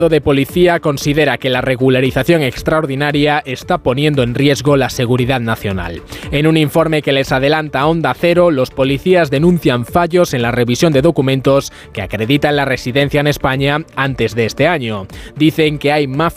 de Policía considera que la regularización extraordinaria está poniendo en riesgo la seguridad nacional. En un informe que les adelanta Onda Cero, los policías denuncian fallos en la revisión de documentos que acreditan la residencia en España antes de este año. Dicen que hay mafias